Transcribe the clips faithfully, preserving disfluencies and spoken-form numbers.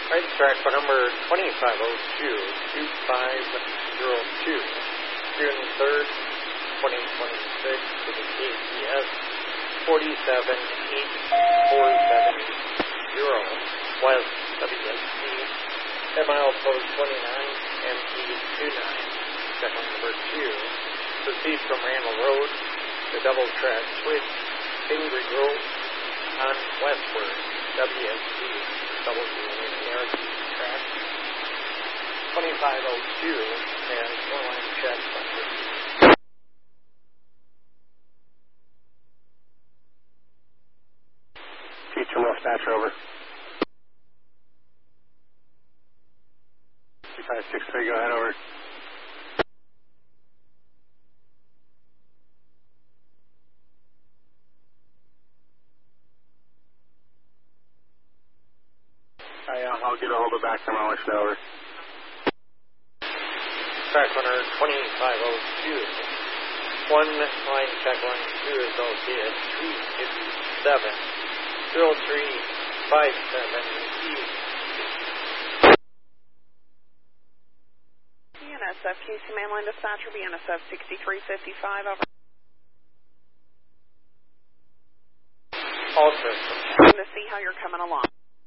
Right track for number twenty-five oh two, two five zero two, June third, twenty twenty-six, to the K C S forty-seven eight four seven zero, West W S T, ten mile post twenty-nine, M P twenty-nine, second number two, proceed from Randall Road, the double track switch, Pingree Grove, on westward, W S T, double zero American track, twenty-five oh two, and one line check under. Teacher Wolf, Thatcher, over. two five six three, go ahead, over. I'll get a hold of back from I'll let you know, over. Track runner twenty-five oh two. One line check line two is okay at three fifty-seven. zero three five seven east. B N S F, K C mainline dispatcher, B N S F sixty-three fifty-five, over. All systems. Trying to see how you're coming along.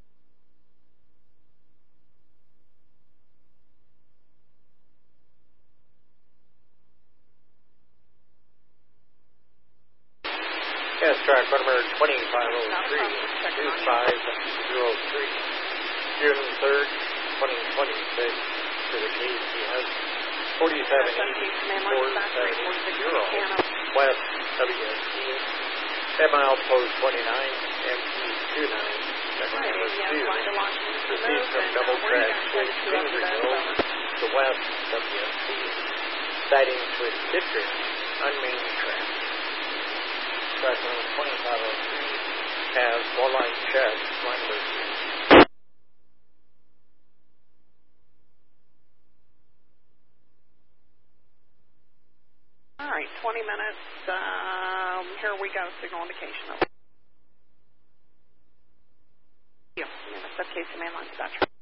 Yes, track number twenty-five oh three, two five zero three, June third, twenty twenty-six, to the K C S forty-seven eight four seven zero, West W S T, ten mile post twenty-nine, M P twenty-nine, second number two, proceed from double track switch Pingree Grove to West W S T, siding switch district on main track. Track number twenty-five oh three has one line check, line number two. All right, twenty minutes. Um, here we go, signal indication. Yeah, K C mainline dispatcher.